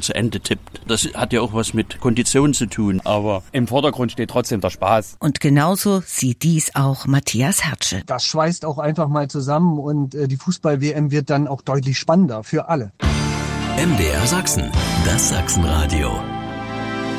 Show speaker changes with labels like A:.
A: zu Ende tippt. Das hat ja auch was mit Kondition zu tun.
B: Aber im Vordergrund steht trotzdem der Spaß.
C: Und genauso sieht dies auch Matthias Hertsche.
D: Das schweißt auch einfach mal zusammen und die Fußball-WM wird dann auch deutlich spannender für alle.
E: MDR Sachsen, das Sachsenradio.